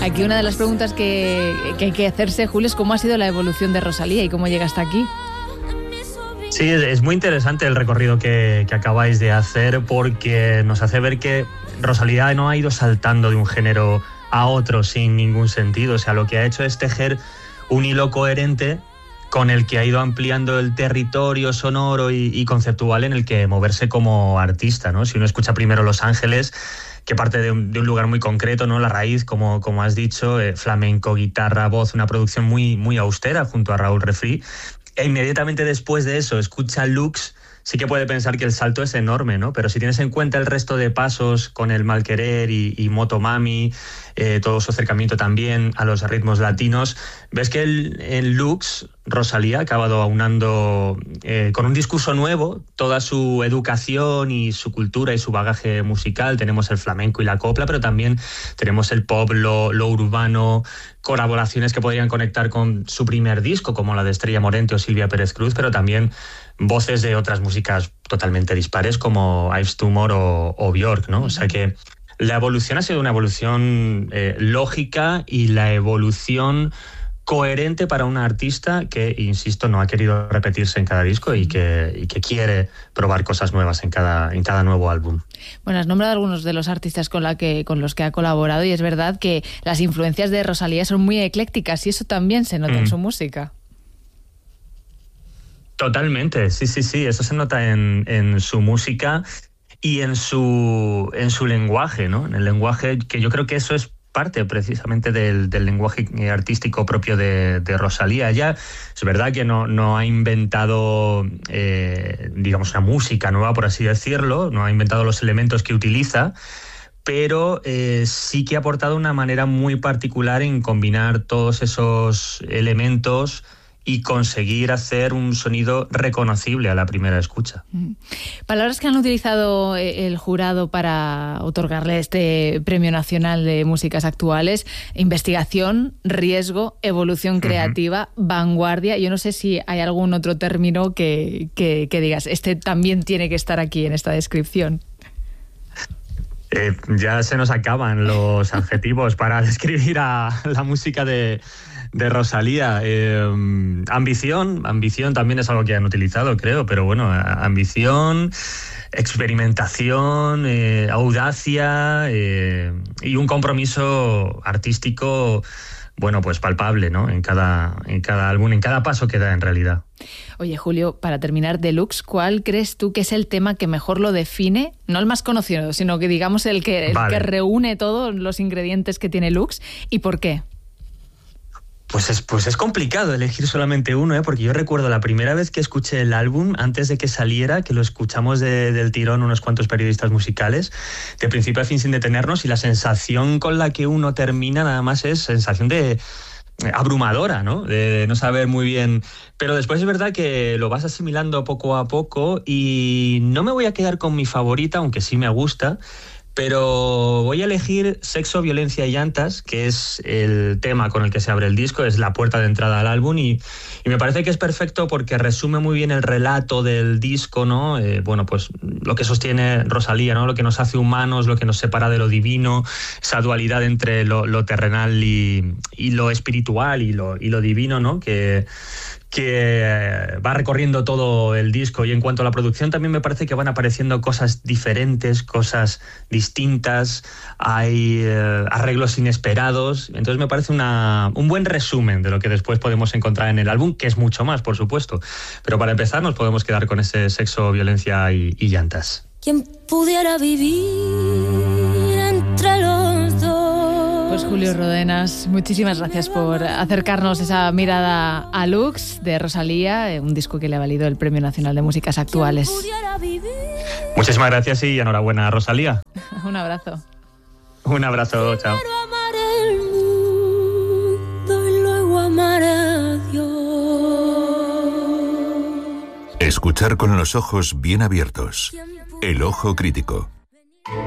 Aquí una de las preguntas que hay que hacerse, Julio, es cómo ha sido la evolución de Rosalía y cómo llega hasta aquí. Sí, es muy interesante el recorrido que acabáis de hacer, porque nos hace ver que Rosalía no ha ido saltando de un género a otro sin ningún sentido. O sea, lo que ha hecho es tejer un hilo coherente con el que ha ido ampliando el territorio sonoro y conceptual en el que moverse como artista, ¿no? Si uno escucha primero Los Ángeles, que parte de un lugar muy concreto, ¿no? La raíz, como has dicho, flamenco, guitarra, voz, una producción muy, muy austera junto a Raúl Refri. E inmediatamente después de eso escucha Lux, sí que puede pensar que el salto es enorme, ¿no? Pero si tienes en cuenta el resto de pasos con el Malquerer y Motomami, todo su acercamiento también a los ritmos latinos, ves que en Lux Rosalía ha acabado aunando con un discurso nuevo toda su educación y su cultura y su bagaje musical. Tenemos el flamenco y la copla, pero también tenemos el pop, lo urbano, colaboraciones que podrían conectar con su primer disco, como la de Estrella Morente o Silvia Pérez Cruz, pero también voces de otras músicas totalmente dispares como Yves Tumor o Björk, ¿no? O sea que la evolución ha sido una evolución lógica y la evolución coherente para una artista que, insisto, no ha querido repetirse en cada disco y que quiere probar cosas nuevas en cada nuevo álbum. Bueno, has nombrado algunos de los artistas con los que ha colaborado y es verdad que las influencias de Rosalía son muy eclécticas y eso también se nota en su música. Totalmente, sí, eso se nota en su música y en su lenguaje, ¿no? En el lenguaje, que yo creo que eso es parte precisamente del lenguaje artístico propio de Rosalía. Ella es verdad que no ha inventado, digamos, una música nueva, por así decirlo, no ha inventado los elementos que utiliza, pero sí que ha aportado una manera muy particular en combinar todos esos elementos y conseguir hacer un sonido reconocible a la primera escucha. Palabras que han utilizado el jurado para otorgarle este Premio Nacional de Músicas Actuales: investigación, riesgo, evolución creativa, vanguardia. Yo no sé si hay algún otro término que digas, este también tiene que estar aquí en esta descripción. Ya se nos acaban los adjetivos para describir a la música de Rosalía. Ambición también es algo que han utilizado, creo, pero bueno, ambición, experimentación, audacia y un compromiso artístico, bueno, pues palpable, ¿no? En cada álbum, en cada paso que da, en realidad. Oye, Julio, para terminar, de Lux, ¿cuál crees tú que es el tema que mejor lo define? No el más conocido, sino que digamos el que reúne todos los ingredientes que tiene Lux, ¿y por qué? Pues es complicado elegir solamente uno, porque yo recuerdo la primera vez que escuché el álbum, antes de que saliera, que lo escuchamos del tirón unos cuantos periodistas musicales, de principio a fin sin detenernos, y la sensación con la que uno termina nada más es sensación de abrumadora, ¿no? De no saber muy bien. Pero después es verdad que lo vas asimilando poco a poco y no me voy a quedar con mi favorita, aunque sí me gusta. Pero voy a elegir Sexo, Violencia y Llantas, que es el tema con el que se abre el disco, es la puerta de entrada al álbum y me parece que es perfecto porque resume muy bien el relato del disco, ¿no? Bueno, pues lo que sostiene Rosalía, ¿no? Lo que nos hace humanos, lo que nos separa de lo divino, esa dualidad entre lo terrenal y lo espiritual y lo divino, ¿no? Que va recorriendo todo el disco. Y en cuanto a la producción, también me parece que van apareciendo cosas diferentes, cosas distintas, hay arreglos inesperados. Entonces me parece un buen resumen de lo que después podemos encontrar en el álbum, que es mucho más, por supuesto. Pero para empezar nos podemos quedar con ese Sexo, Violencia y Llantas. ¿Quién pudiera vivir entre los dos? Pues Julio Rodenas, muchísimas gracias por acercarnos esa mirada a Lux de Rosalía, un disco que le ha valido el Premio Nacional de Músicas Actuales. Muchísimas gracias y enhorabuena a Rosalía. Un abrazo. Un abrazo, chao. Amar el mundo y luego amar a Dios. Escuchar con los ojos bien abiertos. El ojo crítico.